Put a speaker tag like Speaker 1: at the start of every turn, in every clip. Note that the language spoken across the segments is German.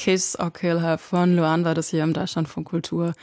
Speaker 1: Kiss or Kill Her von Luan war das hier im Deutschlandfunk Kultur.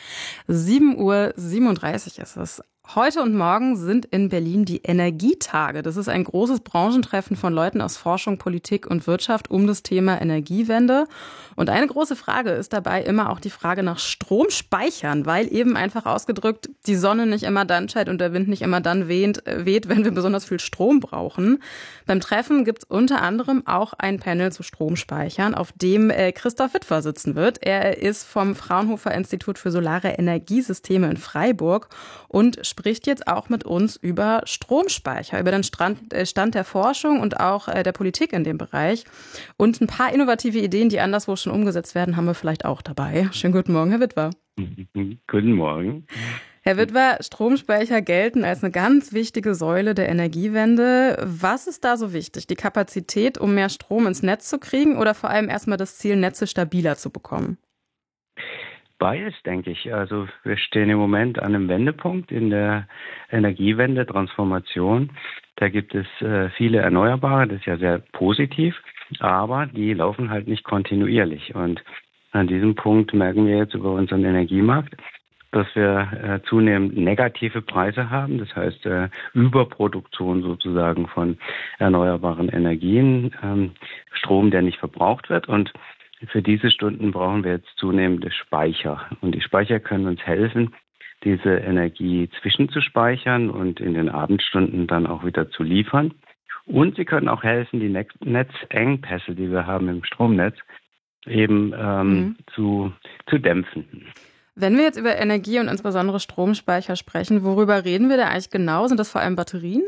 Speaker 1: 7:37 Uhr ist es. Heute und morgen sind in Berlin die Energietage. Das ist ein großes Branchentreffen von Leuten aus Forschung, Politik und Wirtschaft um das Thema Energiewende. Und eine große Frage ist dabei immer auch die Frage nach Stromspeichern, weil eben einfach ausgedrückt die Sonne nicht immer dann scheint und der Wind nicht immer dann weht, wenn wir besonders viel Strom brauchen. Beim Treffen gibt es unter anderem auch ein Panel zu Stromspeichern, auf dem Christoph Witwer sitzen wird. Er ist vom Fraunhofer Institut für Solare Energiesysteme in Freiburg und spricht jetzt auch mit uns über Stromspeicher, über den Stand der Forschung und auch der Politik in dem Bereich. Und ein paar innovative Ideen, die anderswo schon umgesetzt werden, haben wir vielleicht auch dabei. Schönen guten Morgen, Herr Witwer.
Speaker 2: Guten Morgen.
Speaker 1: Herr Witwer, Stromspeicher gelten als eine ganz wichtige Säule der Energiewende. Was ist da so wichtig? Die Kapazität, um mehr Strom ins Netz zu kriegen oder vor allem erstmal das Ziel, Netze stabiler zu bekommen?
Speaker 2: Beides, denke ich. Also wir stehen im Moment an einem Wendepunkt in der Energiewende, Transformation. Da gibt es viele Erneuerbare, das ist ja sehr positiv, aber die laufen halt nicht kontinuierlich. Und an diesem Punkt merken wir jetzt über unseren Energiemarkt, dass wir zunehmend negative Preise haben. Das heißt Überproduktion sozusagen von erneuerbaren Energien, Strom, der nicht verbraucht wird. Und für diese Stunden brauchen wir jetzt zunehmende Speicher. Und die Speicher können uns helfen, diese Energie zwischenzuspeichern und in den Abendstunden dann auch wieder zu liefern. Und sie können auch helfen, die Netzengpässe, die wir haben im Stromnetz, eben zu dämpfen.
Speaker 1: Wenn wir jetzt über Energie und insbesondere Stromspeicher sprechen, worüber reden wir da eigentlich genau? Sind das vor allem Batterien?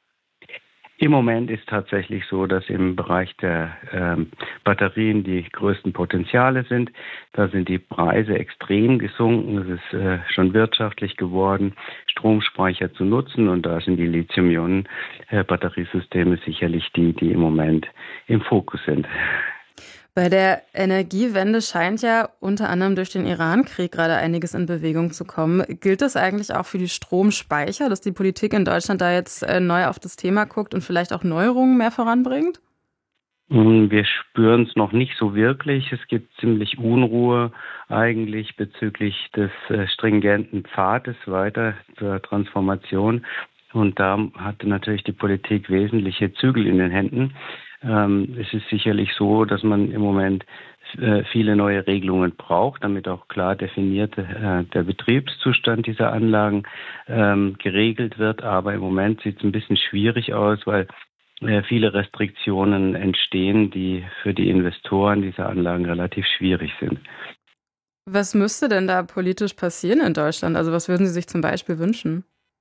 Speaker 2: Im Moment ist tatsächlich so, dass im Bereich der Batterien die größten Potenziale sind. Da sind die Preise extrem gesunken. Es ist schon wirtschaftlich geworden, Stromspeicher zu nutzen. Und da sind die Lithium-Ionen-Batteriesysteme sicherlich die im Moment im Fokus sind.
Speaker 1: Bei der Energiewende scheint ja unter anderem durch den Iran-Krieg gerade einiges in Bewegung zu kommen. Gilt das eigentlich auch für die Stromspeicher, dass die Politik in Deutschland da jetzt neu auf das Thema guckt und vielleicht auch Neuerungen mehr voranbringt?
Speaker 2: Wir spüren es noch nicht so wirklich. Es gibt ziemlich Unruhe eigentlich bezüglich des stringenten Pfades weiter zur Transformation. Und da hatte natürlich die Politik wesentliche Zügel in den Händen. Es ist sicherlich so, dass man im Moment viele neue Regelungen braucht, damit auch klar definiert der Betriebszustand dieser Anlagen geregelt wird. Aber im Moment sieht es ein bisschen schwierig aus, weil viele Restriktionen entstehen, die für die Investoren dieser Anlagen relativ schwierig sind.
Speaker 1: Was müsste denn da politisch passieren in Deutschland? Also was würden Sie sich zum Beispiel wünschen?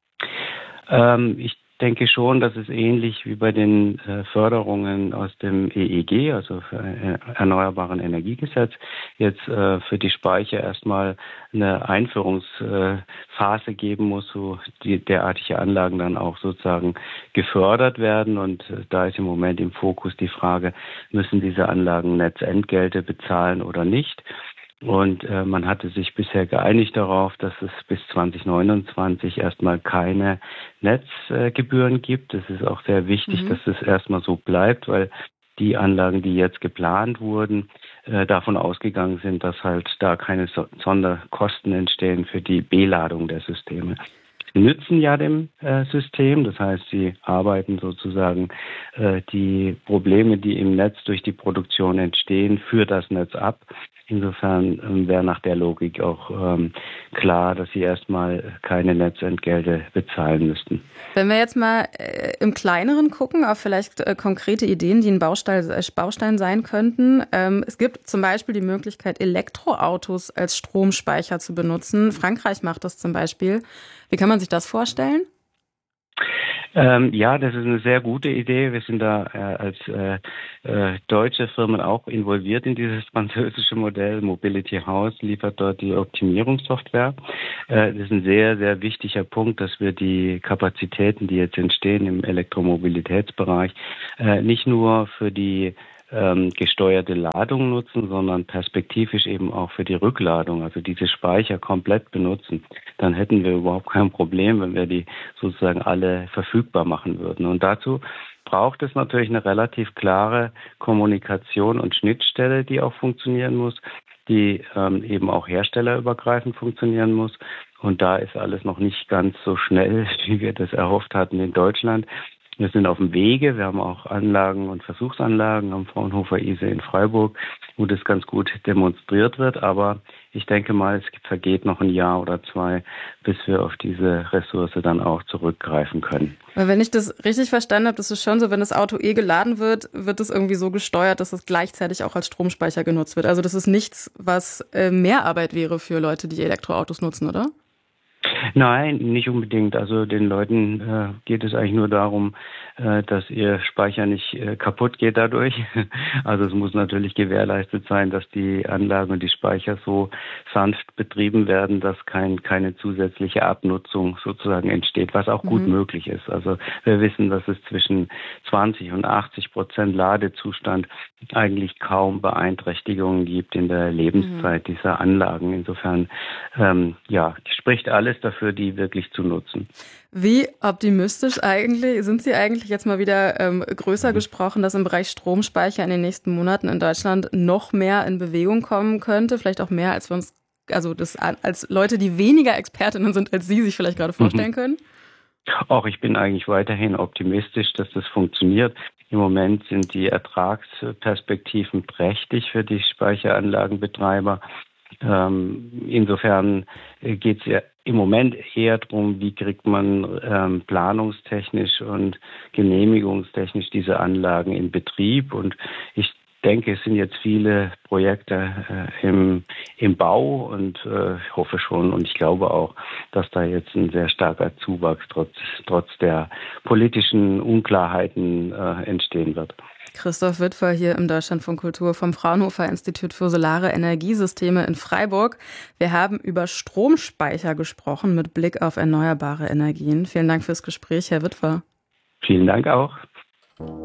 Speaker 2: Ich denke schon, dass es ähnlich wie bei den Förderungen aus dem EEG, also für Erneuerbaren Energiegesetz, jetzt für die Speicher erstmal eine Einführungsphase geben muss, wo die derartige Anlagen dann auch sozusagen gefördert werden. Und da ist im Moment im Fokus die Frage, müssen diese Anlagen Netzentgelte bezahlen oder nicht? Und man hatte sich bisher geeinigt darauf, dass es bis 2029 erstmal keine Netzgebühren gibt. Es ist auch sehr wichtig, dass es erstmal so bleibt, weil die Anlagen, die jetzt geplant wurden, davon ausgegangen sind, dass halt da keine Sonderkosten entstehen für die Beladung der Systeme. Sie nützen ja dem System, das heißt, sie arbeiten sozusagen die Probleme, die im Netz durch die Produktion entstehen, für das Netz ab. Insofern wäre nach der Logik auch klar, dass sie erstmal keine Netzentgelte bezahlen müssten.
Speaker 1: Wenn wir jetzt mal im Kleineren gucken, auf vielleicht konkrete Ideen, die ein Baustein sein könnten. Es gibt zum Beispiel die Möglichkeit, Elektroautos als Stromspeicher zu benutzen. Frankreich macht das zum Beispiel. Wie kann man sich das vorstellen?
Speaker 2: Ja, das ist eine sehr gute Idee. Wir sind da als deutsche Firmen auch involviert in dieses französische Modell. Mobility House liefert dort die Optimierungssoftware. Das ist ein sehr, sehr wichtiger Punkt, dass wir die Kapazitäten, die jetzt entstehen im Elektromobilitätsbereich, nicht nur für die gesteuerte Ladung nutzen, sondern perspektivisch eben auch für die Rückladung, also diese Speicher komplett benutzen. Dann hätten wir überhaupt kein Problem, wenn wir die sozusagen alle verfügbar machen würden. Und dazu braucht es natürlich eine relativ klare Kommunikation und Schnittstelle, die auch funktionieren muss, die eben auch herstellerübergreifend funktionieren muss. Und da ist alles noch nicht ganz so schnell, wie wir das erhofft hatten in Deutschland. Wir sind auf dem Wege. Wir haben auch Anlagen und Versuchsanlagen am Fraunhofer ISE in Freiburg, wo das ganz gut demonstriert wird. Aber ich denke mal, es vergeht noch ein Jahr oder zwei, bis wir auf diese Ressource dann auch zurückgreifen können.
Speaker 1: Weil wenn ich das richtig verstanden habe, das ist schon so, wenn das Auto geladen wird, wird es irgendwie so gesteuert, dass es gleichzeitig auch als Stromspeicher genutzt wird. Also das ist nichts, was mehr Arbeit wäre für Leute, die Elektroautos nutzen, oder?
Speaker 2: Nein, nicht unbedingt. Also den Leuten geht es eigentlich nur darum, dass ihr Speicher nicht kaputt geht dadurch. Also es muss natürlich gewährleistet sein, dass die Anlagen und die Speicher so sanft betrieben werden, dass keine zusätzliche Abnutzung sozusagen entsteht, was auch gut möglich ist. Also wir wissen, dass es zwischen 20 und 80% Ladezustand eigentlich kaum Beeinträchtigungen gibt in der Lebenszeit dieser Anlagen. Insofern, spricht alles dafür, die wirklich zu nutzen.
Speaker 1: Wie optimistisch sind Sie eigentlich jetzt mal wieder größer gesprochen, dass im Bereich Stromspeicher in den nächsten Monaten in Deutschland noch mehr in Bewegung kommen könnte? Vielleicht auch mehr, als wir uns, also das als Leute, die weniger Expertinnen sind als Sie, sich vielleicht gerade vorstellen können?
Speaker 2: Auch ich bin eigentlich weiterhin optimistisch, dass das funktioniert. Im Moment sind die Ertragsperspektiven prächtig für die Speicheranlagenbetreiber. Insofern geht es ja im Moment eher darum, wie kriegt man planungstechnisch und genehmigungstechnisch diese Anlagen in Betrieb. Und ich denke, es sind jetzt viele Projekte im Bau und ich hoffe schon und ich glaube auch, dass da jetzt ein sehr starker Zuwachs trotz der politischen Unklarheiten entstehen wird.
Speaker 1: Christoph Witwer hier im Deutschlandfunk Kultur vom Fraunhofer Institut für Solare Energiesysteme in Freiburg. Wir haben über Stromspeicher gesprochen mit Blick auf erneuerbare Energien. Vielen Dank fürs Gespräch, Herr Witwer.
Speaker 2: Vielen Dank auch.